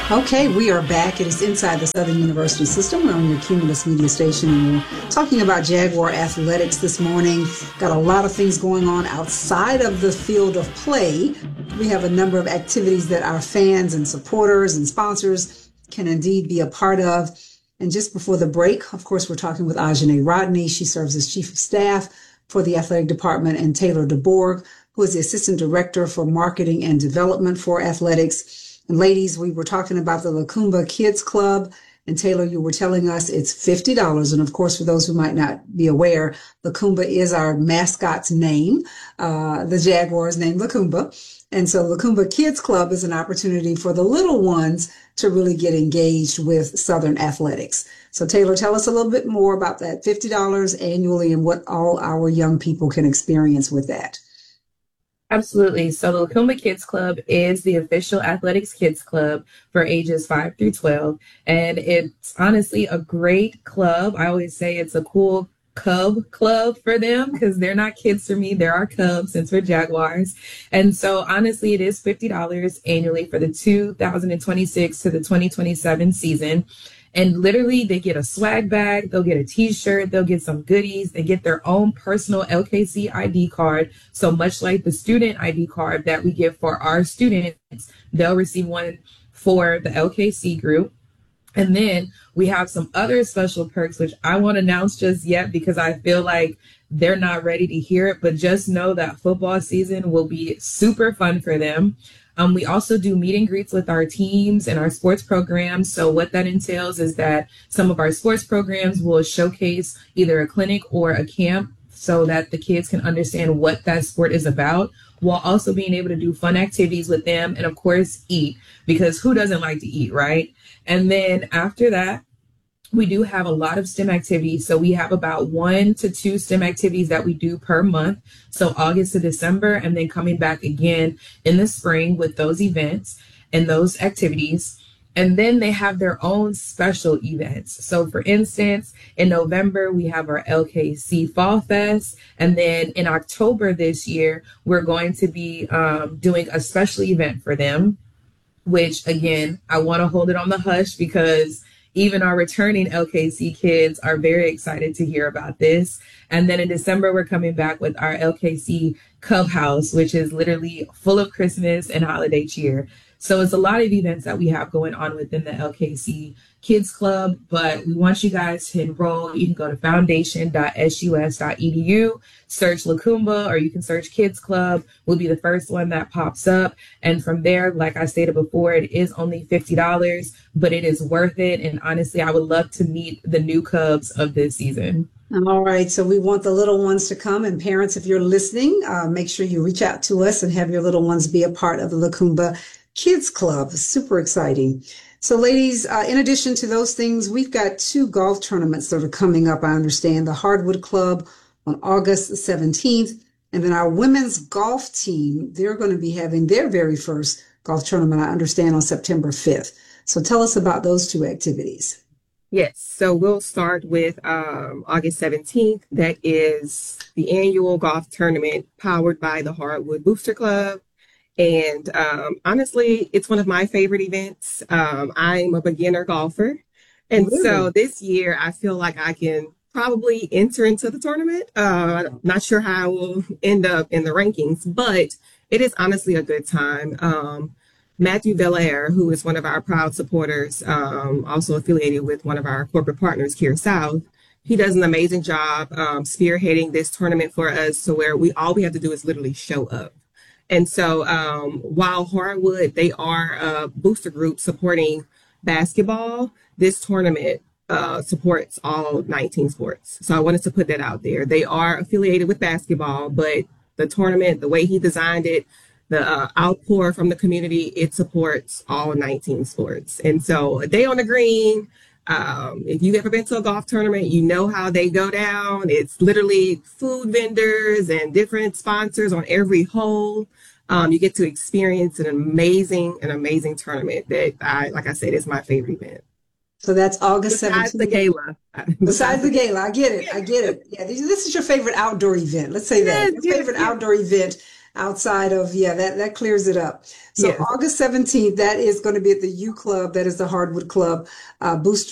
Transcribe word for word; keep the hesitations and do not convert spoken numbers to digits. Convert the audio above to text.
Okay, we are back. It is Inside the Southern University System. We're on your Cumulus Media Station, and we're talking about Jaguar athletics this morning. Got a lot of things going on outside of the field of play. We have a number of activities that our fans and supporters and sponsors can indeed be a part of. And just before the break, of course, we're talking with Ajane Rodney. She serves as Chief of Staff for the Athletic Department, and Taylor DeBorg, who is the Assistant Director for Marketing and Development for Athletics. And ladies, we were talking about the Lacumba Kids Club, and Taylor, you were telling us it's fifty dollars. And of course, for those who might not be aware, Lacumba is our mascot's name. Uh, the Jaguars named Lacumba. And so Lacumba Kids Club is an opportunity for the little ones to really get engaged with Southern athletics. So Taylor, tell us a little bit more about that fifty dollars annually and what all our young people can experience with that. Absolutely. So the Lacumba Kids Club is the official athletics kids club for ages five through twelve. And it's honestly a great club. I always say it's a cool Cub club for them because they're not kids for me. They're our Cubs since we're Jaguars. And so honestly, it is fifty dollars annually for the two thousand twenty-six to the twenty twenty-seven season. And literally, they get a swag bag, they'll get a t-shirt, they'll get some goodies, they get their own personal L K C I D card. So much like the student I D card that we give for our students, they'll receive one for the L K C group. And then we have some other special perks, which I won't announce just yet because I feel like they're not ready to hear it. But just know that football season will be super fun for them. Um, we also do meet and greets with our teams and our sports programs. So what that entails is that some of our sports programs will showcase either a clinic or a camp so that the kids can understand what that sport is about, while also being able to do fun activities with them and, of course, eat, because who doesn't like to eat, right? And then after that, we do have a lot of STEM activities. So we have about one to two STEM activities that we do per month. So August to December, and then coming back again in the spring with those events and those activities. And then they have their own special events. So for instance, in November, we have our L K C Fall Fest. And then in October this year, we're going to be um, doing a special event for them, which again, I want to hold it on the hush because even our returning L K C kids are very excited to hear about this. And then in December, we're coming back with our L K C Cub House, which is literally full of Christmas and holiday cheer. So it's a lot of events that we have going on within the L K C Kids Club, but we want you guys to enroll. You can go to foundation dot s u s dot e d u, search Lacumba, or you can search Kids Club. Will be the first one that pops up. And from there, like I stated before, it is only fifty dollars, but it is worth it. And honestly, I would love to meet the new Cubs of this season. All right. So we want the little ones to come, and parents, if you're listening, uh, make sure you reach out to us and have your little ones be a part of the Lacumba Kids Club. Super exciting. So ladies, uh, in addition to those things, we've got two golf tournaments that are coming up. I understand the Hardwood Club on August seventeenth, and then our women's golf team, they're going to be having their very first golf tournament, I understand, on September fifth. So tell us about those two activities. Yes, so we'll start with um, August seventeenth. That is the annual golf tournament powered by the Hardwood Booster Club. And um, honestly, it's one of my favorite events. Um, I'm a beginner golfer. And really? So this year, I feel like I can probably enter into the tournament. Uh, I'm not sure how I will end up in the rankings, but it is honestly a good time. Um, Matthew Belair, who is one of our proud supporters, um, also affiliated with one of our corporate partners, Care South, he does an amazing job um, spearheading this tournament for us, to where we all we have to do is literally show up. And so um, while Hardwood, they are a booster group supporting basketball, this tournament uh, supports all nineteen sports. So I wanted to put that out there. They are affiliated with basketball, but the tournament, the way he designed it, the uh, outpour from the community, it supports all nineteen sports. And so a day on the green, um, if you've ever been to a golf tournament, you know how they go down. It's literally food vendors and different sponsors on every hole. Um, you get to experience an amazing, an amazing tournament that I, like I said, is my favorite event. So that's August Besides seventeenth. the gala. Besides the gala. I get it. I get it. Yeah, this is your favorite outdoor event. Let's say that. Yes, Your yes, favorite yes. outdoor event outside of, yeah, that, that clears it up. So Yes. August seventeenth, that is going to be at the U Club. That is the Hardwood Club uh, Booster